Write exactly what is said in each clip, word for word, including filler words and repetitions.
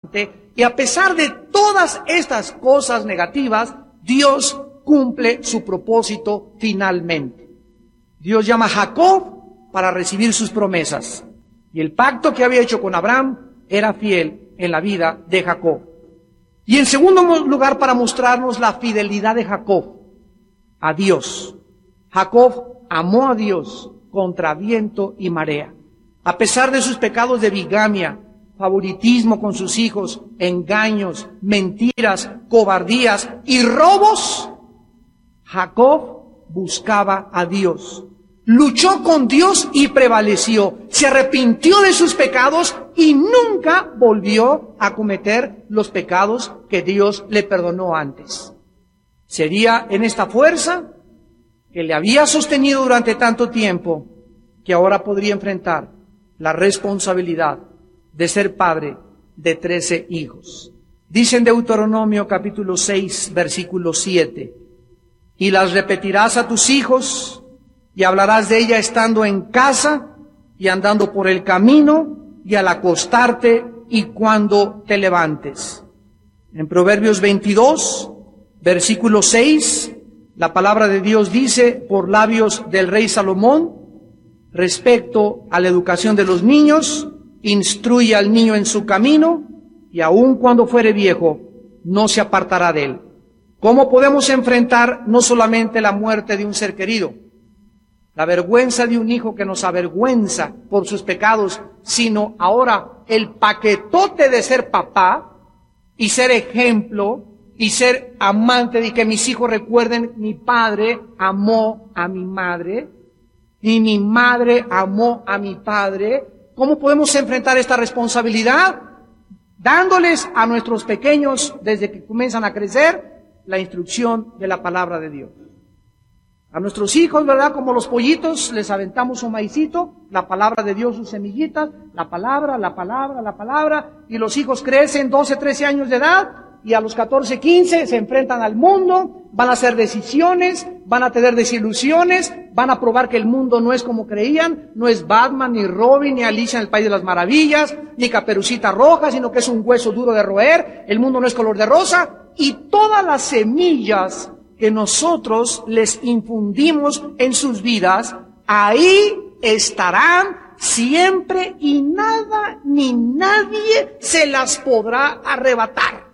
Y a pesar de todas estas cosas negativas, Dios cumple su propósito finalmente. Dios llama a Jacob para recibir sus promesas. Y el pacto que había hecho con Abraham era fiel en la vida de Jacob. Y en segundo lugar, para mostrarnos la fidelidad de Jacob a Dios. Jacob amó a Dios contra viento y marea. A pesar de sus pecados de bigamia, favoritismo con sus hijos, engaños, mentiras, cobardías y robos, Jacob buscaba a Dios. Luchó con Dios y prevaleció. Se arrepintió de sus pecados y nunca volvió a cometer los pecados que Dios le perdonó antes. Sería en esta fuerza que le había sostenido durante tanto tiempo que ahora podría enfrentar la responsabilidad de ser padre de trece hijos. Dice en Deuteronomio capítulo seis, versículo siete, y las repetirás a tus hijos, y hablarás de ella estando en casa, y andando por el camino, y al acostarte, y cuando te levantes. En Proverbios veintidós, versículo seis, la palabra de Dios dice, por labios del rey Salomón, respecto a la educación de los niños, instruye al niño en su camino, y aun cuando fuere viejo, no se apartará de él. ¿Cómo podemos enfrentar no solamente la muerte de un ser querido, la vergüenza de un hijo que nos avergüenza por sus pecados, sino ahora el paquetote de ser papá y ser ejemplo y ser amante de que mis hijos recuerden, mi padre amó a mi madre y mi madre amó a mi padre? ¿Cómo podemos enfrentar esta responsabilidad? Dándoles a nuestros pequeños, desde que comienzan a crecer, la instrucción de la palabra de Dios. A nuestros hijos, ¿verdad? Como los pollitos, les aventamos un maicito, la palabra de Dios, sus semillitas, la palabra, la palabra, la palabra, y los hijos crecen doce, trece años de edad, y a los catorce, quince se enfrentan al mundo, van a hacer decisiones, van a tener desilusiones, van a probar que el mundo no es como creían, no es Batman, ni Robin, ni Alicia en el País de las Maravillas, ni Caperucita Roja, sino que es un hueso duro de roer, el mundo no es color de rosa, y todas las semillas que nosotros les infundimos en sus vidas, ahí estarán siempre y nada ni nadie se las podrá arrebatar.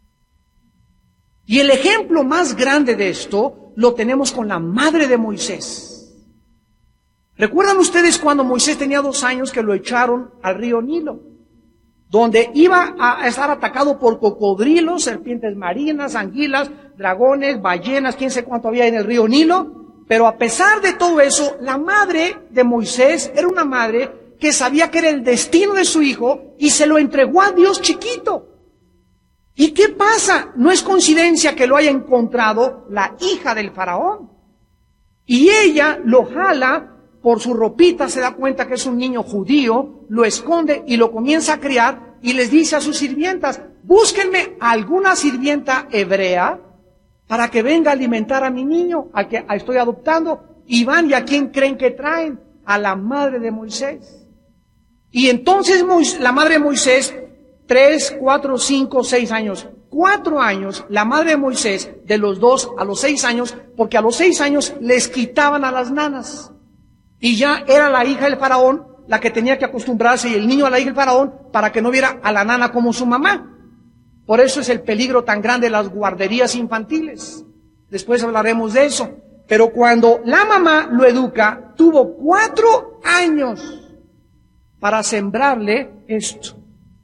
Y el ejemplo más grande de esto lo tenemos con la madre de Moisés. ¿Recuerdan ustedes cuando Moisés tenía dos años que lo echaron al río Nilo? Donde iba a estar atacado por cocodrilos, serpientes marinas, anguilas, dragones, ballenas, quién sé cuánto había en el río Nilo. Pero a pesar de todo eso, la madre de Moisés era una madre que sabía que era el destino de su hijo y se lo entregó a Dios chiquito. ¿Y qué pasa? No es coincidencia que lo haya encontrado la hija del faraón. Y ella lo jala por su ropita, se da cuenta que es un niño judío, lo esconde y lo comienza a criar y les dice a sus sirvientas, búsquenme alguna sirvienta hebrea para que venga a alimentar a mi niño, al que estoy adoptando. Y van, ¿y a quién creen que traen? A la madre de Moisés. Y entonces la madre de Moisés, tres, cuatro, cinco, seis años, cuatro años, la madre de Moisés, de los dos a los seis años, porque a los seis años les quitaban a las nanas. Y ya era la hija del faraón la que tenía que acostumbrarse, y el niño a la hija del faraón, para que no viera a la nana como su mamá. Por eso es el peligro tan grande de las guarderías infantiles. Después hablaremos de eso. Pero cuando la mamá lo educa, tuvo cuatro años para sembrarle esto.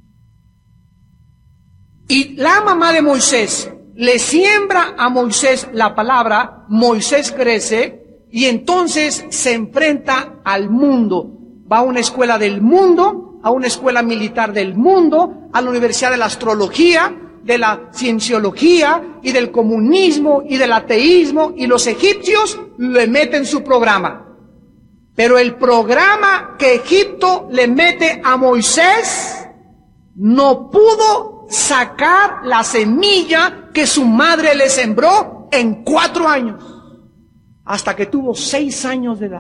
Y la mamá de Moisés le siembra a Moisés la palabra, Moisés crece, y entonces se enfrenta al mundo. Va a una escuela del mundo, a una escuela militar del mundo, a la Universidad de la Astrología, de la Cienciología y del comunismo y del ateísmo, y los egipcios le meten su programa. Pero el programa que Egipto le mete a Moisés no pudo sacar la semilla que su madre le sembró en cuatro años, hasta que tuvo seis años de edad.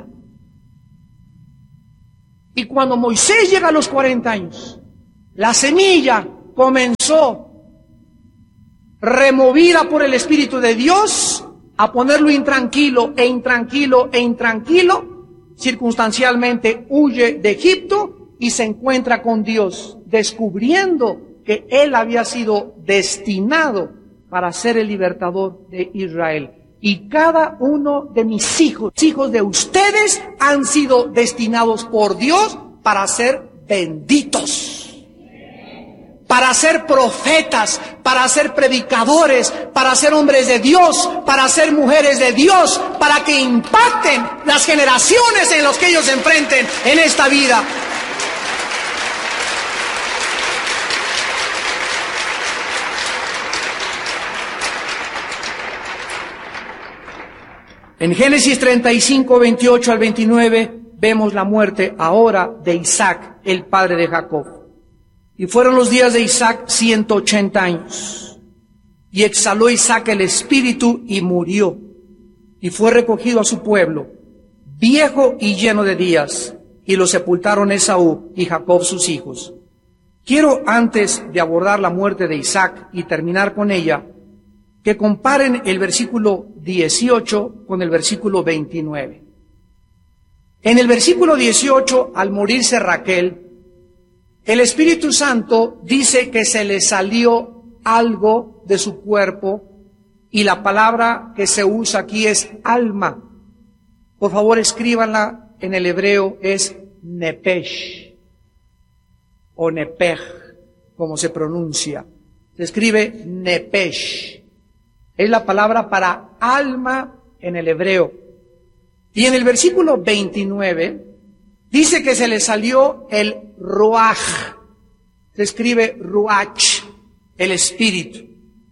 Y cuando Moisés llega a los cuarenta años, la semilla comenzó, removida por el Espíritu de Dios, a ponerlo intranquilo e intranquilo e intranquilo, circunstancialmente huye de Egipto y se encuentra con Dios, descubriendo que él había sido destinado para ser el libertador de Israel. Y cada uno de mis hijos, hijos de ustedes, han sido destinados por Dios para ser benditos, para ser profetas, para ser predicadores, para ser hombres de Dios, para ser mujeres de Dios, para que impacten las generaciones en las que ellos se enfrenten en esta vida. En Génesis treinta y cinco, veintiocho al veintinueve, vemos la muerte ahora de Isaac, el padre de Jacob. Y fueron los días de Isaac ciento ochenta años. Y exhaló Isaac el espíritu y murió. Y fue recogido a su pueblo, viejo y lleno de días. Y lo sepultaron Esaú y Jacob sus hijos. Quiero, antes de abordar la muerte de Isaac y terminar con ella, que comparen el versículo dieciocho con el versículo veintinueve. En el versículo dieciocho, al morirse Raquel, el Espíritu Santo dice que se le salió algo de su cuerpo, y la palabra que se usa aquí es alma. Por favor, escríbanla en el hebreo, es nepesh, o nepej, como se pronuncia. Se escribe nepesh. Es la palabra para alma en el hebreo. Y en el versículo veintinueve dice que se le salió el ruach. Se escribe ruach, el espíritu.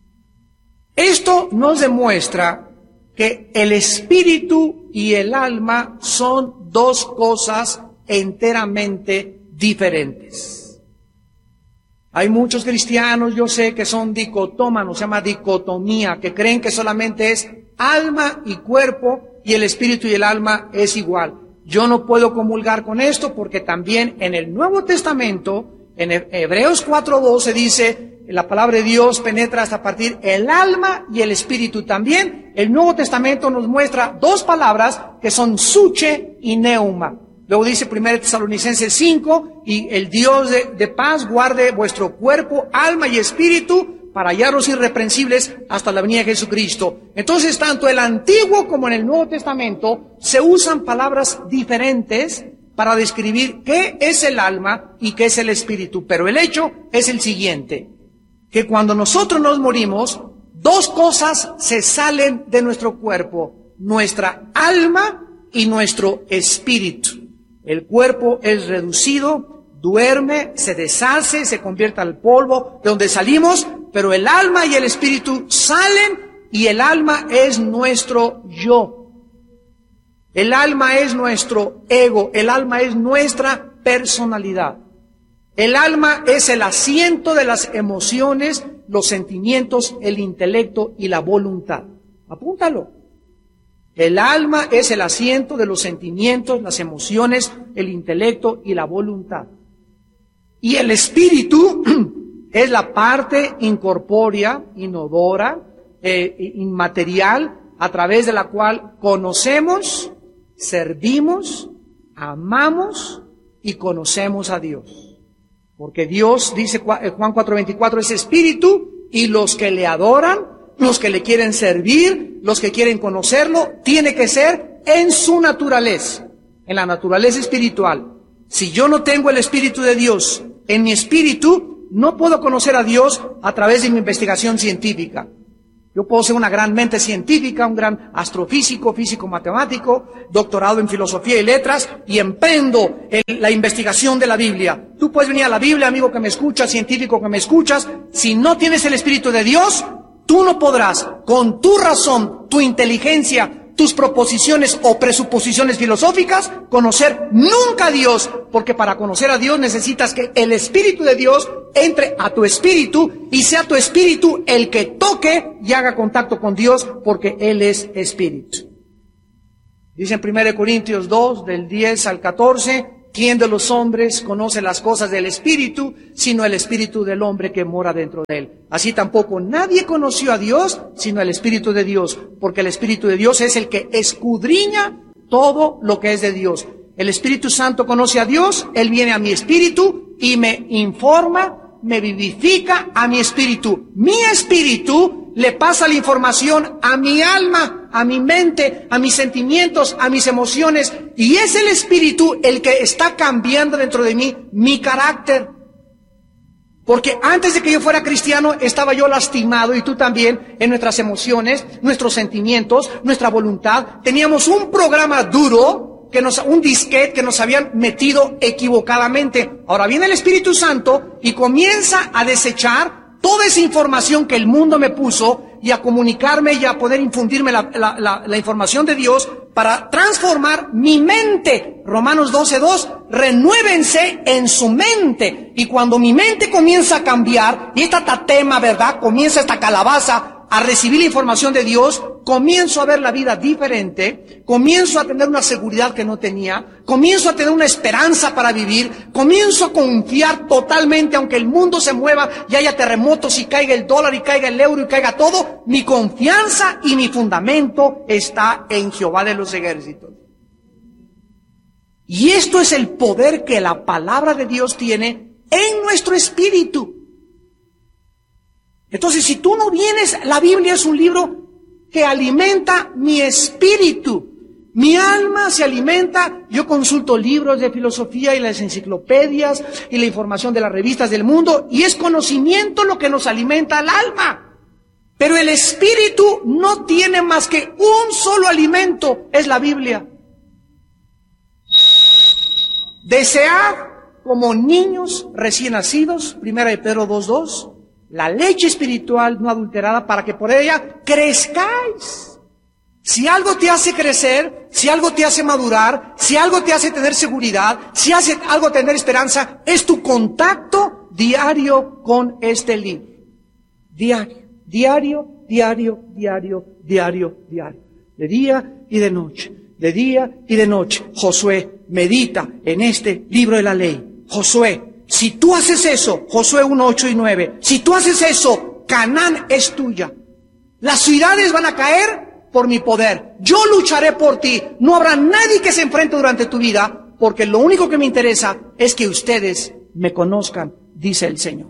Esto nos demuestra que el espíritu y el alma son dos cosas enteramente diferentes. Hay muchos cristianos, yo sé, que son dicotómanos, se llama dicotomía, que creen que solamente es alma y cuerpo y el espíritu y el alma es igual. Yo no puedo comulgar con esto porque también en el Nuevo Testamento, en Hebreos cuatro doce dice, la palabra de Dios penetra hasta partir el alma y el espíritu también. El Nuevo Testamento nos muestra dos palabras que son suche y neuma. Luego dice primera Tesalonicenses cinco, y el Dios de, de paz guarde vuestro cuerpo, alma y espíritu para hallarlos irreprensibles hasta la venida de Jesucristo. Entonces, tanto el Antiguo como en el Nuevo Testamento se usan palabras diferentes para describir qué es el alma y qué es el espíritu. Pero el hecho es el siguiente, que cuando nosotros nos morimos, dos cosas se salen de nuestro cuerpo, nuestra alma y nuestro espíritu. El cuerpo es reducido, duerme, se deshace, se convierte al polvo de donde salimos, pero el alma y el espíritu salen y el alma es nuestro yo. El alma es nuestro ego, el alma es nuestra personalidad. El alma es el asiento de las emociones, los sentimientos, el intelecto y la voluntad. Apúntalo. El alma es el asiento de los sentimientos, las emociones, el intelecto y la voluntad. Y el espíritu es la parte incorpórea, inodora, eh, inmaterial, a través de la cual conocemos, servimos, amamos y conocemos a Dios. Porque Dios, dice Juan cuatro veinticuatro, es espíritu, y los que le adoran, los que le quieren servir, los que quieren conocerlo, tiene que ser en su naturaleza, en la naturaleza espiritual. Si yo no tengo el Espíritu de Dios en mi espíritu, no puedo conocer a Dios a través de mi investigación científica. Yo puedo ser una gran mente científica, un gran astrofísico, físico matemático, doctorado en filosofía y letras, y emprendo en la investigación de la Biblia. Tú puedes venir a la Biblia, amigo que me escuchas, científico que me escuchas, si no tienes el Espíritu de Dios, tú no podrás, con tu razón, tu inteligencia, tus proposiciones o presuposiciones filosóficas, conocer nunca a Dios, porque para conocer a Dios necesitas que el Espíritu de Dios entre a tu espíritu y sea tu espíritu el que toque y haga contacto con Dios, porque Él es espíritu. Dice en primera Corintios dos, del diez al catorce, ¿Quién de los hombres conoce las cosas del Espíritu, sino el Espíritu del hombre que mora dentro de él? Así tampoco nadie conoció a Dios, sino el Espíritu de Dios, porque el Espíritu de Dios es el que escudriña todo lo que es de Dios. El Espíritu Santo conoce a Dios, Él viene a mi espíritu y me informa, me vivifica a mi espíritu. Mi espíritu le pasa la información a mi alma, a mi mente, a mis sentimientos, a mis emociones, y es el Espíritu el que está cambiando dentro de mí mi carácter. Porque antes de que yo fuera cristiano estaba yo lastimado, y tú también, en nuestras emociones, nuestros sentimientos, nuestra voluntad. Teníamos un programa duro, que nos, un disquete que nos habían metido equivocadamente. Ahora viene el Espíritu Santo y comienza a desechar toda esa información que el mundo me puso y a comunicarme y a poder infundirme la, la, la, la información de Dios para transformar mi mente. Romanos doce dos, renuévense en su mente. Y cuando mi mente comienza a cambiar, y esta tatema, ¿verdad? Comienza esta calabaza a recibir la información de Dios, comienzo a ver la vida diferente, comienzo a tener una seguridad que no tenía, comienzo a tener una esperanza para vivir, comienzo a confiar totalmente, aunque el mundo se mueva y haya terremotos y caiga el dólar y caiga el euro y caiga todo, mi confianza y mi fundamento está en Jehová de los ejércitos. Y esto es el poder que la palabra de Dios tiene en nuestro espíritu. Entonces, si tú no vienes, la Biblia es un libro que alimenta mi espíritu. Mi alma se alimenta, yo consulto libros de filosofía y las enciclopedias y la información de las revistas del mundo, y es conocimiento lo que nos alimenta al alma. Pero el espíritu no tiene más que un solo alimento, es la Biblia. Desead como niños recién nacidos, primera de Pedro dos dos, la leche espiritual no adulterada, para que por ella crezcáis. Si algo te hace crecer, si algo te hace madurar, si algo te hace tener seguridad, si hace algo tener esperanza, es tu contacto diario con este libro. Diario, diario, diario, diario, diario, diario. De día y de noche, de día y de noche. Josué, medita en este libro de la ley. Josué, si tú haces eso, Josué uno, ocho y nueve, si tú haces eso, Canaán es tuya. Las ciudades van a caer por mi poder. Yo lucharé por ti. No habrá nadie que se enfrente durante tu vida, porque lo único que me interesa es que ustedes me conozcan, dice el Señor.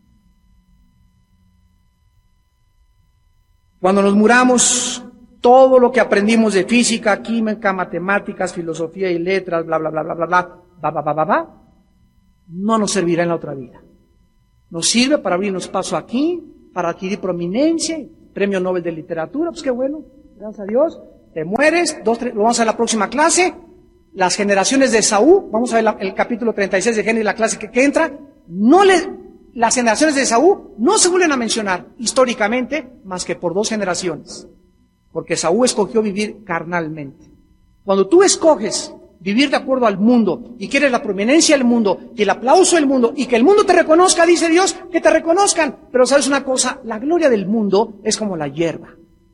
Cuando nos muramos, todo lo que aprendimos de física, química, matemáticas, filosofía y letras, bla, bla, bla, bla, bla, bla, bla, bla, bla, bla, bla, no nos servirá en la otra vida. Nos sirve para abrirnos paso aquí, para adquirir prominencia, premio Nobel de Literatura, pues qué bueno, gracias a Dios. Te mueres, dos, tres, lo vamos a ver en la próxima clase. Las generaciones de Esaú, vamos a ver la, el capítulo treinta y seis de Génesis, la clase que, que entra, no le, las generaciones de Esaú no se vuelven a mencionar históricamente más que por dos generaciones, porque Esaú escogió vivir carnalmente. Cuando tú escoges vivir de acuerdo al mundo y quieres la prominencia del mundo y el aplauso del mundo y que el mundo te reconozca, dice Dios, que te reconozcan. Pero sabes una cosa, la gloria del mundo es como la hierba.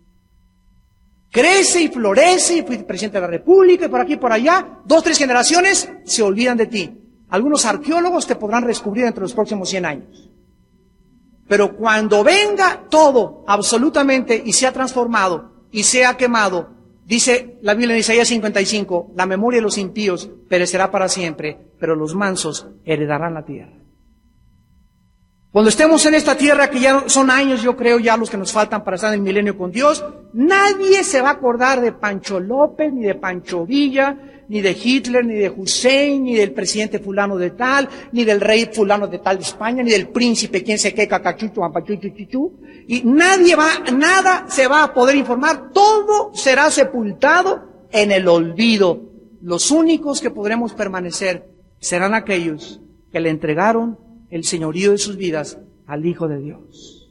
Crece y florece, y fui presidente de la República y por aquí y por allá, dos, tres generaciones se olvidan de ti. Algunos arqueólogos te podrán descubrir entre los próximos cien años. Pero cuando venga todo absolutamente y sea transformado y sea quemado, dice la Biblia en Isaías cincuenta y cinco, la memoria de los impíos perecerá para siempre, pero los mansos heredarán la tierra. Cuando estemos en esta tierra, que ya son años, yo creo, ya los que nos faltan para estar en el milenio con Dios, nadie se va a acordar de Pancho López, ni de Pancho Villa, ni de Hitler, ni de Hussein, ni del presidente fulano de tal, ni del rey fulano de tal de España, ni del príncipe quien se qué, cacachucho, ampachuchuchuchu. Y nadie va, nada se va a poder informar, todo será sepultado en el olvido. Los únicos que podremos permanecer serán aquellos que le entregaron el señorío de sus vidas al Hijo de Dios.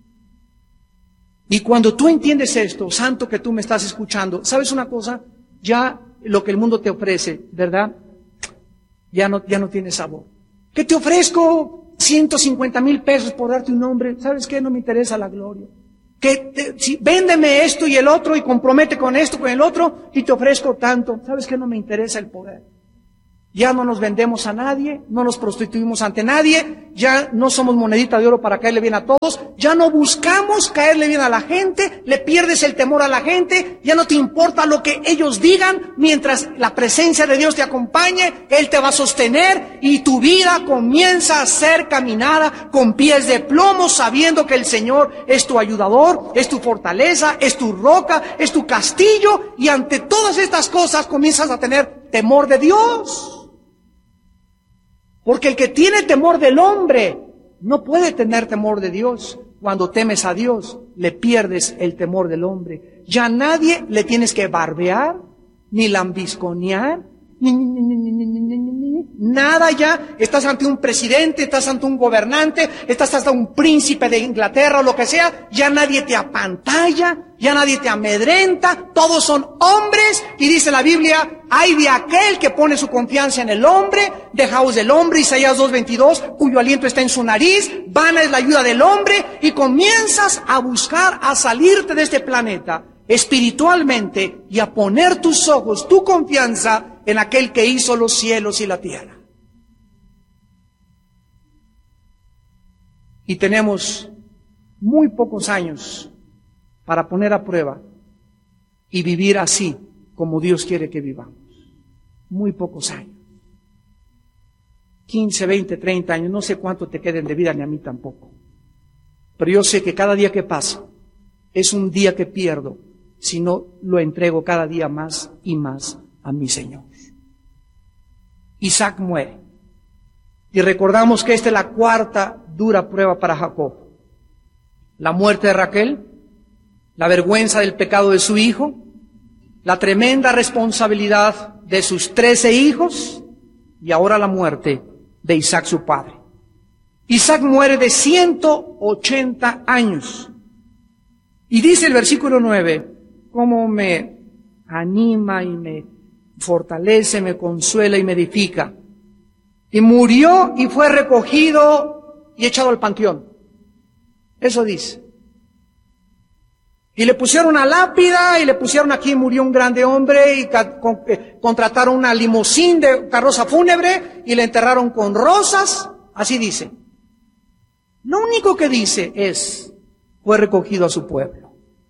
Y cuando tú entiendes esto, santo que tú me estás escuchando, ¿sabes una cosa? Ya lo que el mundo te ofrece, ¿verdad? Ya no, ya no tiene sabor. ¿Qué te ofrezco? ciento cincuenta mil pesos por darte un nombre. ¿Sabes qué? No me interesa la gloria. Que te, si, véndeme esto y el otro y compromete con esto, con el otro y te ofrezco tanto. ¿Sabes qué? No me interesa el poder. Ya no nos vendemos a nadie, no nos prostituimos ante nadie, ya no somos monedita de oro para caerle bien a todos, ya no buscamos caerle bien a la gente, le pierdes el temor a la gente, ya no te importa lo que ellos digan, mientras la presencia de Dios te acompañe, Él te va a sostener y tu vida comienza a ser caminada con pies de plomo, sabiendo que el Señor es tu ayudador, es tu fortaleza, es tu roca, es tu castillo, y ante todas estas cosas comienzas a tener temor de Dios. Porque el que tiene temor del hombre no puede tener temor de Dios. Cuando temes a Dios, le pierdes el temor del hombre. Ya a nadie le tienes que barbear, ni lambisconear, ni, ni, ni, ni, ni, ni, ni, ni, nada ya. Estás ante un presidente, estás ante un gobernante, estás ante un príncipe de Inglaterra o lo que sea. Ya nadie te apantalla, ya nadie te amedrenta. Todos son hombres. Y dice la Biblia, hay de aquel que pone su confianza en el hombre. Dejaos del hombre, Isaías dos veintidós, cuyo aliento está en su nariz. Vana es la ayuda del hombre. Y comienzas a buscar a salirte de este planeta espiritualmente y a poner tus ojos, tu confianza en aquel que hizo los cielos y la tierra. Y tenemos muy pocos años para poner a prueba y vivir así como Dios quiere que vivamos. Muy pocos años. quince, veinte, treinta años, no sé cuánto te queden de vida, ni a mí tampoco. Pero yo sé que cada día que pasa es un día que pierdo si no lo entrego cada día más y más a mi Señor. Isaac muere. Y recordamos que esta es la cuarta dura prueba para Jacob. La muerte de Raquel, la vergüenza del pecado de su hijo, la tremenda responsabilidad de sus trece hijos y ahora la muerte de Isaac su padre. Isaac muere de ciento ochenta años. Y dice el versículo nueve, cómo me anima y me fortalece, me consuela y me edifica. Y murió y fue recogido y echado al panteón. Eso dice. Y le pusieron una lápida y le pusieron aquí murió un grande hombre y ca- con, eh, contrataron una limusín de carroza fúnebre y le enterraron con rosas. Así dice. Lo único que dice es, fue recogido a su pueblo.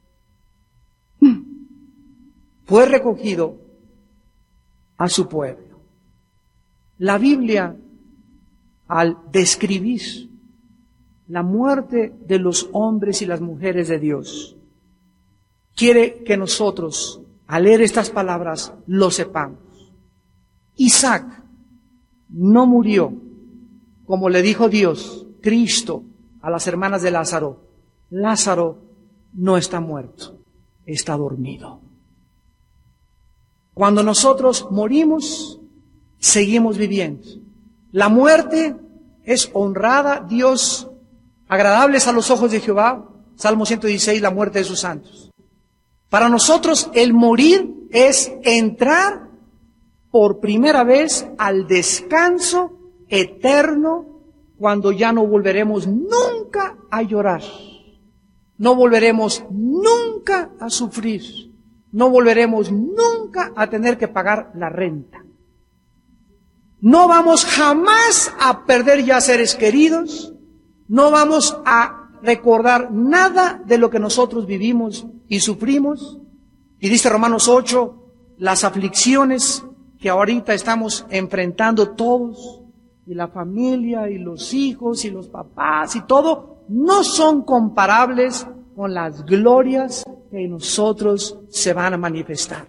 Fue recogido a su pueblo. La Biblia, al describir la muerte de los hombres y las mujeres de Dios, quiere que nosotros, al leer estas palabras, lo sepamos. Isaac no murió, como le dijo Dios, Cristo, a las hermanas de Lázaro. Lázaro no está muerto, está dormido. Cuando nosotros morimos, seguimos viviendo. La muerte es honrada, Dios, agradables a los ojos de Jehová. Salmo ciento dieciséis, la muerte de sus santos. Para nosotros el morir es entrar por primera vez al descanso eterno cuando ya no volveremos nunca a llorar. No volveremos nunca a sufrir. No volveremos nunca a tener que pagar la renta. No vamos jamás a perder ya seres queridos. No vamos a recordar nada de lo que nosotros vivimos y sufrimos. Y dice Romanos ocho, las aflicciones que ahorita estamos enfrentando todos, y la familia, y los hijos, y los papás, y todo, no son comparables con las glorias que en nosotros se van a manifestar.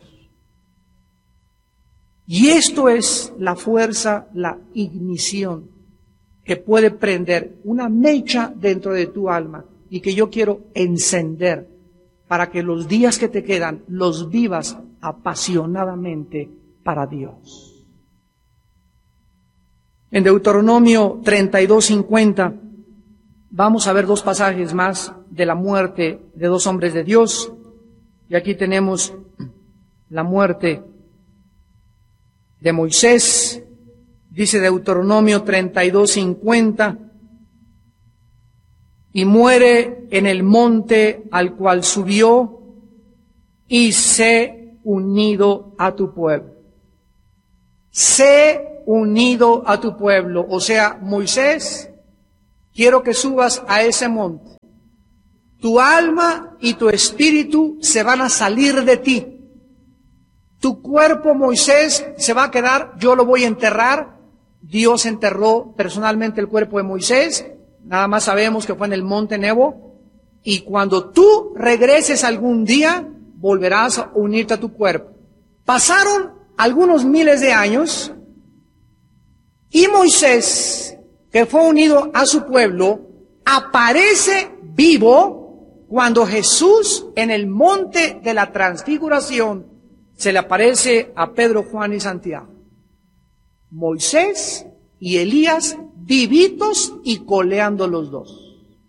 Y esto es la fuerza, la ignición que puede prender una mecha dentro de tu alma y que yo quiero encender para que los días que te quedan los vivas apasionadamente para Dios. En Deuteronomio treinta y dos, cincuenta vamos a ver dos pasajes más de la muerte de dos hombres de Dios. Y aquí tenemos la muerte de Moisés. Dice Deuteronomio treinta y dos, cincuenta, y muere en el monte al cual subió y sé unido a tu pueblo. sé unido a tu pueblo. O sea, Moisés, quiero que subas a ese monte. Tu alma y tu espíritu se van a salir de ti. Tu cuerpo, Moisés, se va a quedar, yo lo voy a enterrar. Dios enterró personalmente el cuerpo de Moisés. Nada más sabemos que fue en el monte Nebo. Y cuando tú regreses algún día, volverás a unirte a tu cuerpo. Pasaron algunos miles de años y Moisés, que fue unido a su pueblo, aparece vivo cuando Jesús en el monte de la transfiguración se le aparece a Pedro, Juan y Santiago. Moisés y Elías vivitos y coleando los dos.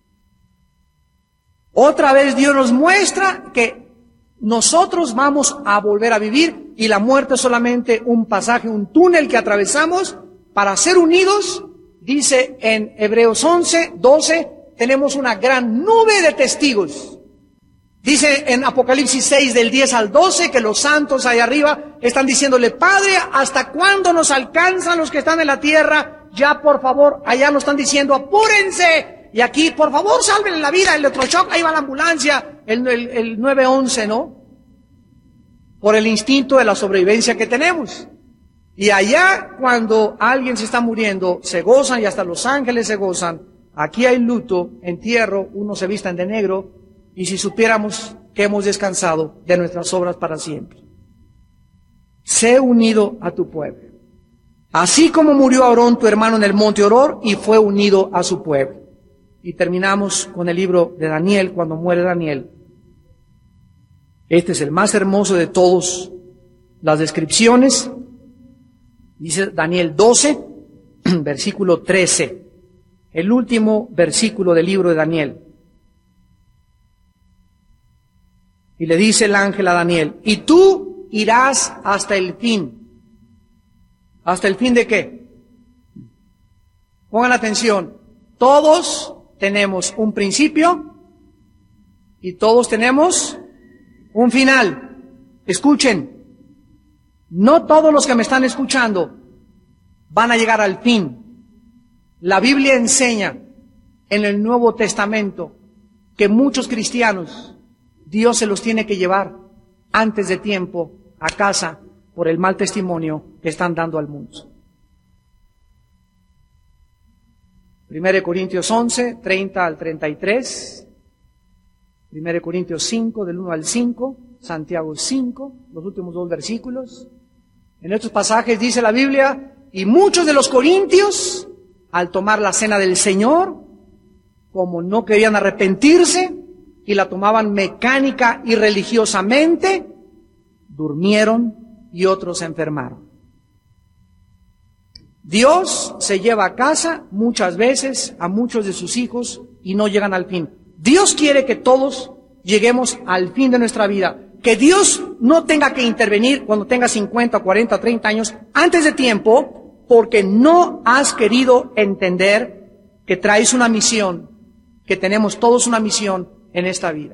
Otra vez Dios nos muestra que nosotros vamos a volver a vivir y la muerte es solamente un pasaje, un túnel que atravesamos para ser unidos. Dice en Hebreos once, doce, tenemos una gran nube de testigos. Dice en Apocalipsis seis del diez al doce que los santos allá arriba están diciéndole, Padre, ¿hasta cuándo nos alcanzan los que están en la tierra? Ya por favor, allá nos están diciendo, apúrense. Y aquí, por favor, salven la vida, el electroshock, ahí va la ambulancia, el, el, el nueve once, ¿no? Por el instinto de la sobrevivencia que tenemos. Y allá, cuando alguien se está muriendo, se gozan y hasta los ángeles se gozan. Aquí hay luto, entierro, unos se vistan de negro, y si supiéramos que hemos descansado de nuestras obras para siempre. Sé unido a tu pueblo. Así como murió Aarón, tu hermano, en el monte Horor, y fue unido a su pueblo. Y terminamos con el libro de Daniel, cuando muere Daniel. Este es el más hermoso de todos las descripciones. Dice Daniel doce, versículo trece. El último versículo del libro de Daniel. Y le dice el ángel a Daniel, y tú irás hasta el fin. ¿Hasta el fin de qué? Pongan atención. Todos tenemos un principio y todos tenemos un final. Escuchen, no todos los que me están escuchando van a llegar al fin. La Biblia enseña en el Nuevo Testamento que muchos cristianos Dios se los tiene que llevar antes de tiempo a casa por el mal testimonio que están dando al mundo. Primera de Corintios once, treinta al treinta y tres, Primera de Corintios cinco, del uno al cinco, Santiago cinco, los últimos dos versículos. En estos pasajes dice la Biblia, y muchos de los corintios, al tomar la cena del Señor, como no querían arrepentirse, y la tomaban mecánica y religiosamente, durmieron y otros se enfermaron. Dios se lleva a casa muchas veces a muchos de sus hijos y no llegan al fin. Dios quiere que todos lleguemos al fin de nuestra vida. Que Dios no tenga que intervenir cuando tengas cincuenta, cuarenta, treinta años antes de tiempo, porque no has querido entender que traes una misión, que tenemos todos una misión en esta vida.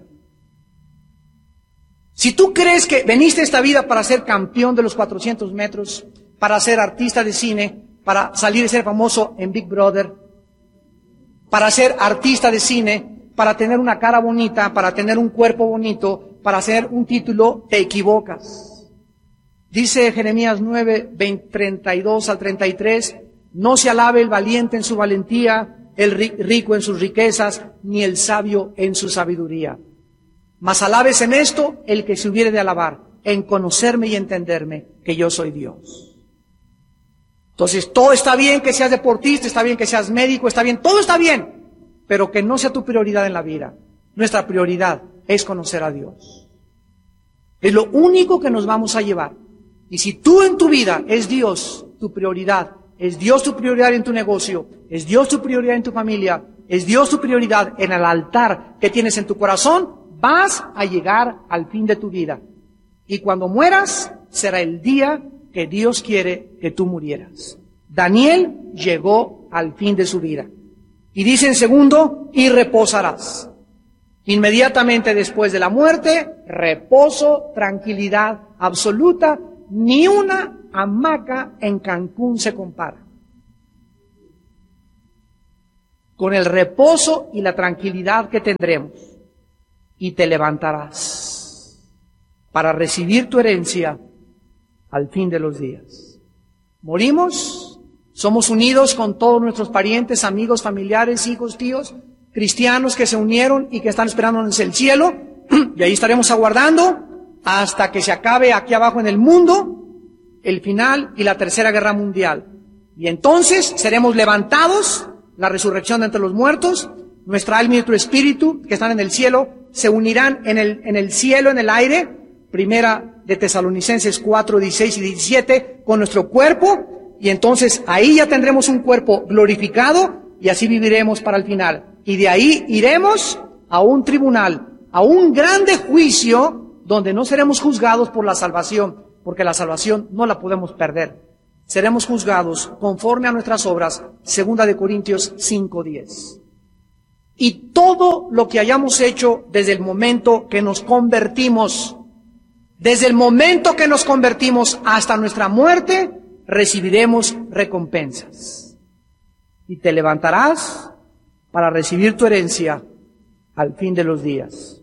Si tú crees que veniste a esta vida para ser campeón de los cuatrocientos metros, para ser artista de cine, para salir y ser famoso en Big Brother, para ser artista de cine, para tener una cara bonita, para tener un cuerpo bonito, para hacer un título, te equivocas. Dice Jeremías nueve, veinte, treinta y dos al treinta y tres, no se alabe el valiente en su valentía, el rico en sus riquezas, ni el sabio en su sabiduría. Mas alabes en esto el que se hubiere de alabar, en conocerme y entenderme que yo soy Dios. Entonces, todo está bien que seas deportista, está bien que seas médico, está bien, todo está bien, pero que no sea tu prioridad en la vida. Nuestra prioridad es conocer a Dios. Es lo único que nos vamos a llevar. Y si tú en tu vida es Dios tu prioridad, es Dios tu prioridad en tu negocio, es Dios tu prioridad en tu familia, es Dios tu prioridad en el altar que tienes en tu corazón, vas a llegar al fin de tu vida. Y cuando mueras, será el día que Dios quiere que tú murieras. Daniel llegó al fin de su vida. Y dice en segundo, y reposarás. Inmediatamente después de la muerte, reposo, tranquilidad absoluta, ni una hamaca en Cancún se compara con el reposo y la tranquilidad que tendremos. Y te levantarás para recibir tu herencia al fin de los días. Morimos, somos unidos con todos nuestros parientes, amigos, familiares, hijos, tíos, cristianos que se unieron y que están esperándonos en el cielo, y ahí estaremos aguardando hasta que se acabe aquí abajo en el mundo el final y la tercera guerra mundial. Y entonces seremos levantados, la resurrección de entre los muertos, nuestra alma y nuestro espíritu que están en el cielo se unirán en el, en el cielo, en el aire. Primera de Tesalonicenses cuatro, dieciséis y diecisiete, con nuestro cuerpo, y entonces ahí ya tendremos un cuerpo glorificado y así viviremos para el final. Y de ahí iremos a un tribunal, a un grande juicio donde no seremos juzgados por la salvación, porque la salvación no la podemos perder. Seremos juzgados conforme a nuestras obras, segunda de Corintios cinco, diez. Y todo lo que hayamos hecho desde el momento que nos convertimos, desde el momento que nos convertimos hasta nuestra muerte, recibiremos recompensas. Y te levantarás para recibir tu herencia al fin de los días.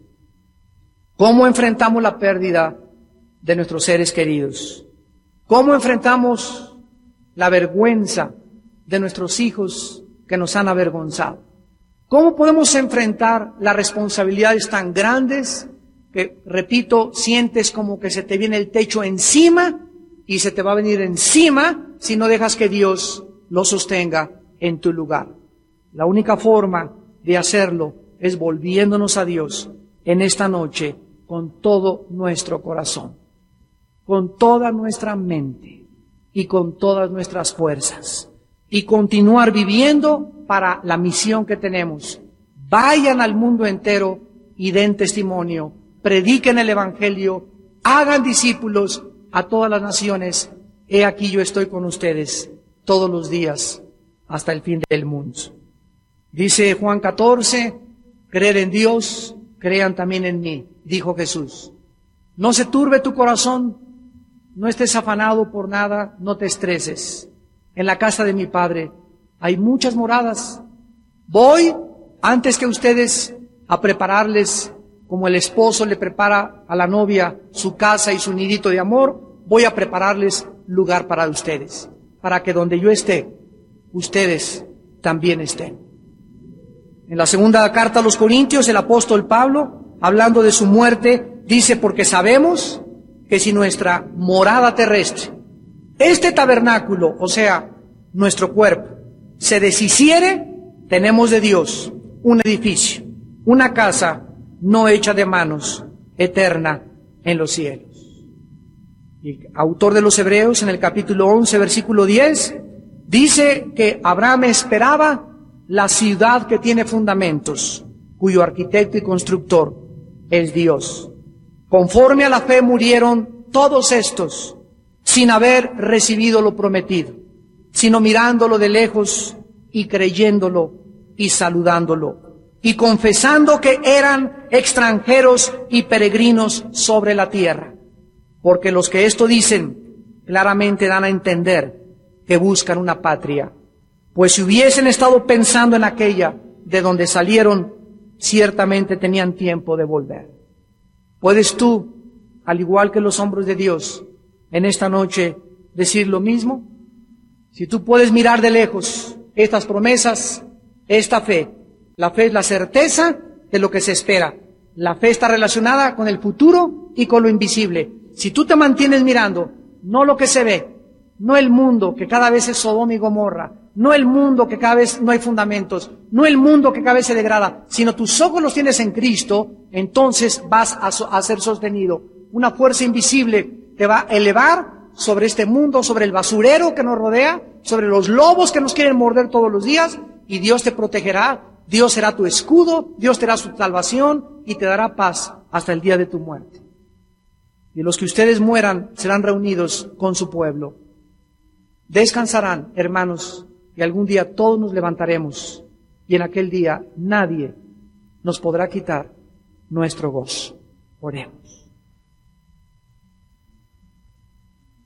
¿Cómo enfrentamos la pérdida de nuestros seres queridos? ¿Cómo enfrentamos la vergüenza de nuestros hijos que nos han avergonzado? ¿Cómo podemos enfrentar las responsabilidades tan grandes que, repito, sientes como que se te viene el techo encima y se te va a venir encima si no dejas que Dios lo sostenga en tu lugar? La única forma de hacerlo es volviéndonos a Dios en esta noche con todo nuestro corazón, con toda nuestra mente y con todas nuestras fuerzas, y continuar viviendo para la misión que tenemos. Vayan al mundo entero y den testimonio, prediquen el Evangelio, hagan discípulos a todas las naciones. He aquí yo estoy con ustedes todos los días hasta el fin del mundo. Dice Juan catorce, creer en Dios, crean también en mí, dijo Jesús. No se turbe tu corazón, no estés afanado por nada, no te estreses. En la casa de mi Padre hay muchas moradas. Voy antes que ustedes a prepararles, como el esposo le prepara a la novia su casa y su nidito de amor, voy a prepararles lugar para ustedes, para que donde yo esté, ustedes también estén. En la segunda carta a los Corintios, el apóstol Pablo, hablando de su muerte, dice, porque sabemos que si nuestra morada terrestre, este tabernáculo, o sea, nuestro cuerpo, se deshiciere, tenemos de Dios un edificio, una casa no hecha de manos, eterna en los cielos. Y el autor de los Hebreos, en el capítulo once, versículo diez, dice que Abraham esperaba la ciudad que tiene fundamentos, cuyo arquitecto y constructor es Dios. Conforme a la fe murieron todos estos, sin haber recibido lo prometido, sino mirándolo de lejos y creyéndolo y saludándolo, y confesando que eran extranjeros y peregrinos sobre la tierra. Porque los que esto dicen claramente dan a entender que buscan una patria, pues si hubiesen estado pensando en aquella de donde salieron, ciertamente tenían tiempo de volver. ¿Puedes tú, al igual que los hombres de Dios, en esta noche decir lo mismo? Si tú puedes mirar de lejos estas promesas, esta fe, la fe es la certeza de lo que se espera. La fe está relacionada con el futuro y con lo invisible. Si tú te mantienes mirando, no lo que se ve, no el mundo que cada vez es Sodoma y Gomorra, no el mundo que cada vez no hay fundamentos, no el mundo que cada vez se degrada, sino tus ojos los tienes en Cristo, entonces vas a, so- a ser sostenido. Una fuerza invisible te va a elevar sobre este mundo, sobre el basurero que nos rodea, sobre los lobos que nos quieren morder todos los días, y Dios te protegerá, Dios será tu escudo, Dios te dará su salvación y te dará paz hasta el día de tu muerte. Y los que ustedes mueran serán reunidos con su pueblo. Descansarán, hermanos, y algún día todos nos levantaremos, y en aquel día nadie nos podrá quitar nuestro gozo. Oremos.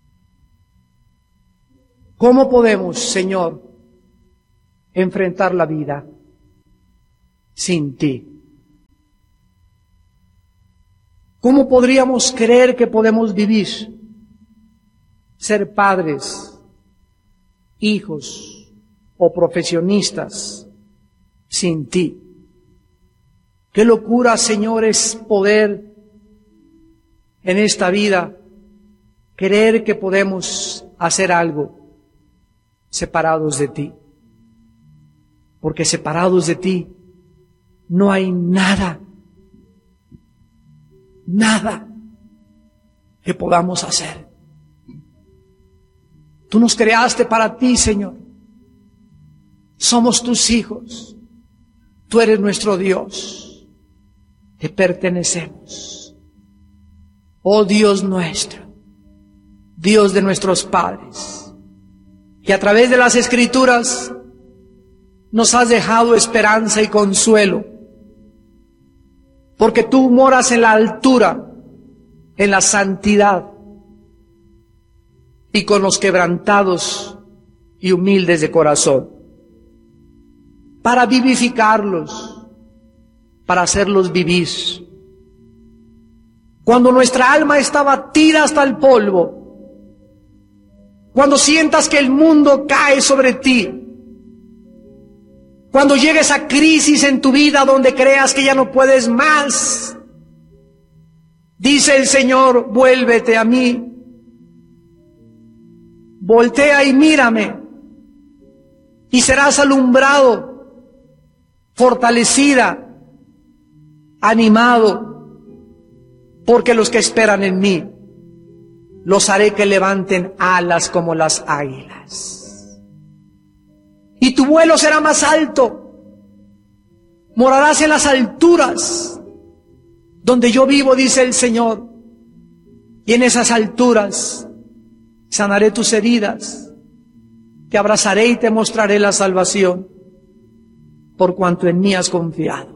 ¿Cómo podemos, Señor, enfrentar la vida sin ti? ¿Cómo podríamos creer que podemos vivir, ser padres, hijos o profesionistas sin ti? Qué locura, Señor, es poder en esta vida creer que podemos hacer algo separados de ti. Porque separados de ti no hay nada, nada que podamos hacer. Tú nos creaste para ti, Señor. Somos tus hijos. Tú eres nuestro Dios. Te pertenecemos. Oh Dios nuestro, Dios de nuestros padres, que a través de las Escrituras nos has dejado esperanza y consuelo, porque tú moras en la altura, en la santidad, y con los quebrantados y humildes de corazón, para vivificarlos, para hacerlos vivir. Cuando nuestra alma está batida hasta el polvo, cuando sientas que el mundo cae sobre ti, cuando llegue esa crisis en tu vida donde creas que ya no puedes más, dice el Señor, vuélvete a mí, voltea y mírame, y serás alumbrado, fortalecida, animado, porque los que esperan en mí, los haré que levanten alas como las águilas. Y tu vuelo será más alto, morarás en las alturas, donde yo vivo, dice el Señor, y en esas alturas sanaré tus heridas, te abrazaré y te mostraré la salvación, por cuanto en mí has confiado.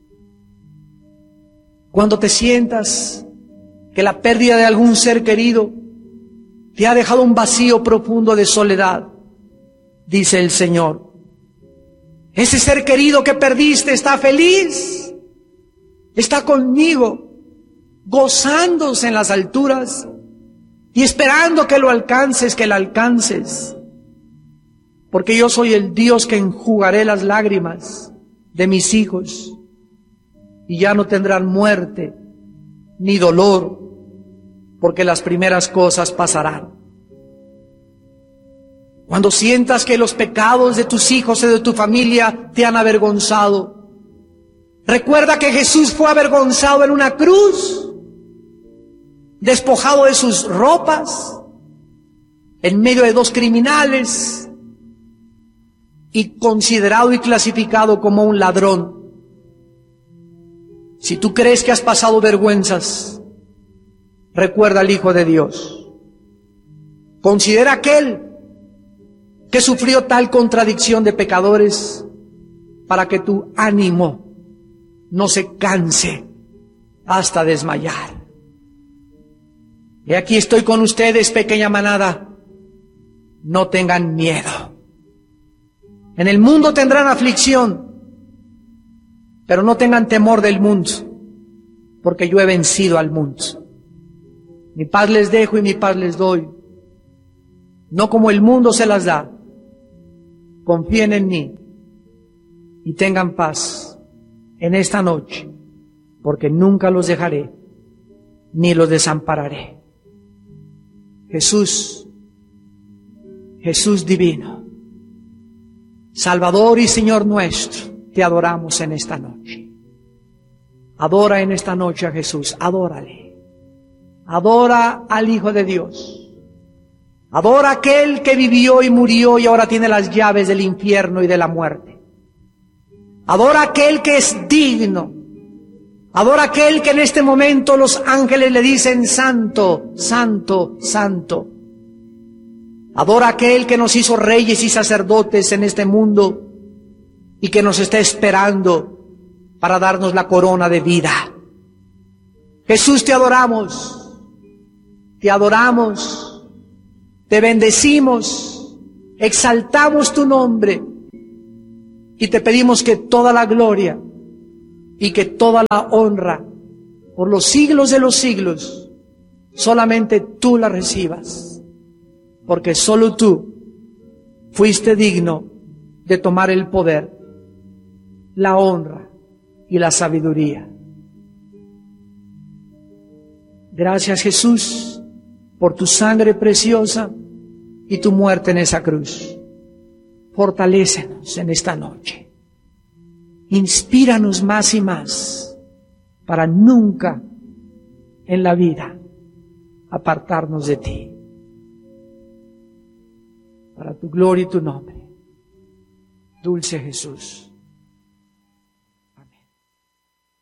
Cuando te sientas que la pérdida de algún ser querido te ha dejado un vacío profundo de soledad, dice el Señor, ese ser querido que perdiste está feliz, está conmigo, gozándose en las alturas y esperando que lo alcances, que la alcances, porque yo soy el Dios que enjugaré las lágrimas de mis hijos, y ya no tendrán muerte ni dolor, porque las primeras cosas pasarán. Cuando sientas que los pecados de tus hijos y de tu familia te han avergonzado, recuerda que Jesús fue avergonzado en una cruz, despojado de sus ropas, en medio de dos criminales, y considerado y clasificado como un ladrón. Si tú crees que has pasado vergüenzas, recuerda al Hijo de Dios. Considera aquel que sufrió tal contradicción de pecadores para que tu ánimo no se canse hasta desmayar. Y aquí estoy con ustedes, pequeña manada. No tengan miedo. En el mundo tendrán aflicción, pero no tengan temor del mundo, porque yo he vencido al mundo. Mi paz les dejo y mi paz les doy, no como el mundo se las da. Confíen en mí y tengan paz en esta noche, porque nunca los dejaré ni los desampararé. Jesús, Jesús divino, Salvador y Señor nuestro, te adoramos en esta noche. Adora en esta noche a Jesús, adórale. Adora al Hijo de Dios. Adora a aquel que vivió y murió y ahora tiene las llaves del infierno y de la muerte. Adora a aquel que es digno. Adora a aquel que en este momento los ángeles le dicen santo, santo, santo. Adora a aquel que nos hizo reyes y sacerdotes en este mundo y que nos está esperando para darnos la corona de vida. Jesús, te adoramos, te adoramos, te bendecimos exaltamos tu nombre y te pedimos que toda la gloria y que toda la honra por los siglos de los siglos solamente tú la recibas, porque solo tú fuiste digno de tomar el poder, la honra y la sabiduría. Gracias, Jesús, por tu sangre preciosa y tu muerte en esa cruz. Fortalécenos en esta noche. Inspíranos más y más para nunca en la vida apartarnos de ti. Para tu gloria y tu nombre, dulce Jesús.